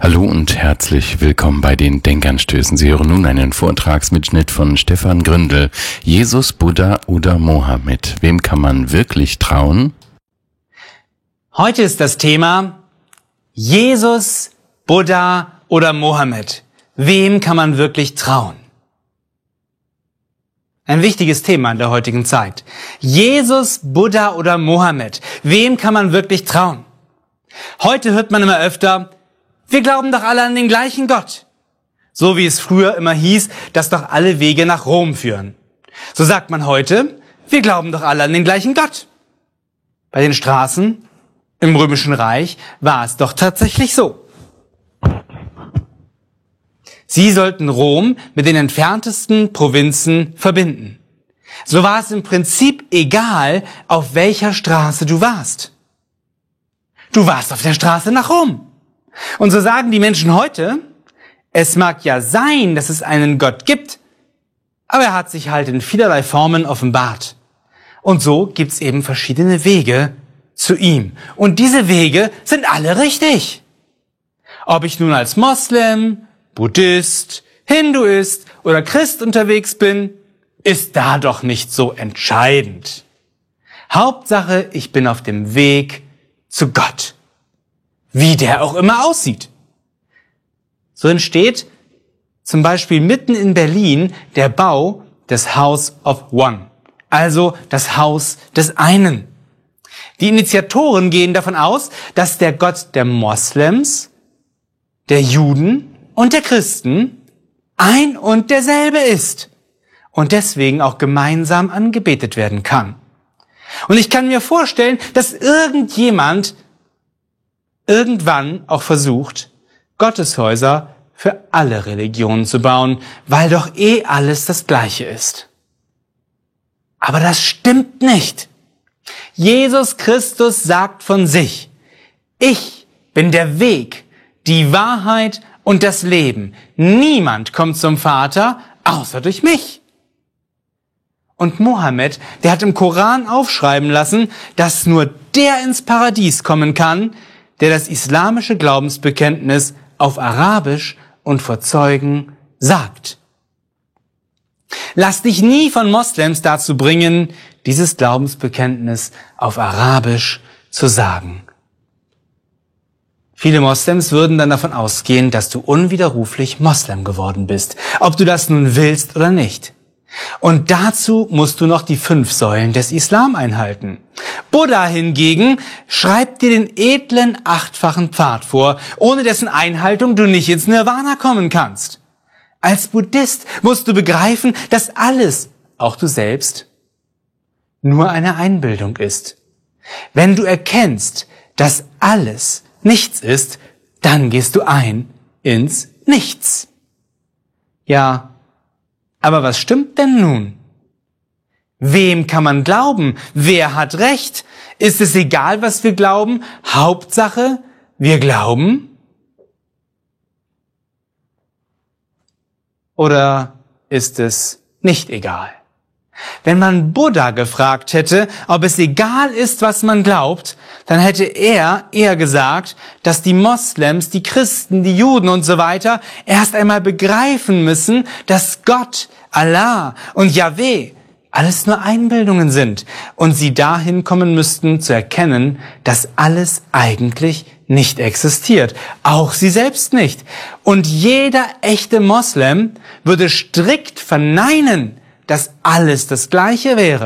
Hallo und herzlich willkommen bei den Denkanstößen. Sie hören nun einen Vortragsmitschnitt von Stefan Gründel. Jesus, Buddha oder Mohammed? Wem kann man wirklich trauen? Heute ist das Thema Jesus, Buddha oder Mohammed. Wem kann man wirklich trauen? Ein wichtiges Thema in der heutigen Zeit. Jesus, Buddha oder Mohammed. Wem kann man wirklich trauen? Heute hört man immer öfter, wir glauben doch alle an den gleichen Gott. So wie es früher immer hieß, dass doch alle Wege nach Rom führen. So sagt man heute, wir glauben doch alle an den gleichen Gott. Bei den Straßen im Römischen Reich war es doch tatsächlich so. Sie sollten Rom mit den entferntesten Provinzen verbinden. So war es im Prinzip egal, auf welcher Straße du warst. Du warst auf der Straße nach Rom. Und so sagen die Menschen heute, es mag ja sein, dass es einen Gott gibt, aber er hat sich halt in vielerlei Formen offenbart. Und so gibt's eben verschiedene Wege zu ihm. Und diese Wege sind alle richtig. Ob ich nun als Moslem, Buddhist, Hinduist oder Christ unterwegs bin, ist da doch nicht so entscheidend. Hauptsache, ich bin auf dem Weg zu Gott. Wie der auch immer aussieht. So entsteht zum Beispiel mitten in Berlin der Bau des House of One, also das Haus des einen. Die Initiatoren gehen davon aus, dass der Gott der Moslems, der Juden und der Christen ein und derselbe ist und deswegen auch gemeinsam angebetet werden kann. Und ich kann mir vorstellen, dass irgendjemand irgendwann auch versucht, Gotteshäuser für alle Religionen zu bauen, weil doch alles das Gleiche ist. Aber das stimmt nicht. Jesus Christus sagt von sich, ich bin der Weg, die Wahrheit und das Leben. Niemand kommt zum Vater, außer durch mich. Und Mohammed, der hat im Koran aufschreiben lassen, dass nur der ins Paradies kommen kann, der das islamische Glaubensbekenntnis auf Arabisch und vor Zeugen sagt. Lass dich nie von Moslems dazu bringen, dieses Glaubensbekenntnis auf Arabisch zu sagen. Viele Moslems würden dann davon ausgehen, dass du unwiderruflich Moslem geworden bist, ob du das nun willst oder nicht. Und dazu musst du noch die 5 Säulen des Islam einhalten. Buddha hingegen schreibt dir den edlen 8-fachen Pfad vor, ohne dessen Einhaltung du nicht ins Nirvana kommen kannst. Als Buddhist musst du begreifen, dass alles, auch du selbst, nur eine Einbildung ist. Wenn du erkennst, dass alles nichts ist, dann gehst du ein ins Nichts. Ja, aber was stimmt denn nun? Wem kann man glauben? Wer hat Recht? Ist es egal, was wir glauben? Hauptsache, wir glauben? Oder ist es nicht egal? Wenn man Buddha gefragt hätte, ob es egal ist, was man glaubt, dann hätte er eher gesagt, dass die Moslems, die Christen, die Juden und so weiter erst einmal begreifen müssen, dass Gott, Allah und Jahwe alles nur Einbildungen sind und sie dahin kommen müssten zu erkennen, dass alles eigentlich nicht existiert, auch sie selbst nicht. Und jeder echte Moslem würde strikt verneinen, dass alles das Gleiche wäre.